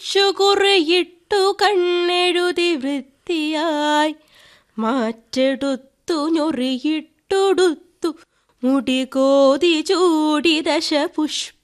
കുറിയിട്ടു കണ്ണെഴുതി വൃത്തിയായി മാറ്റെടുത്തു ഞൊറിയിട്ടുടുത്തു മുടി കോതി ചൂടി ദശപുഷ്പ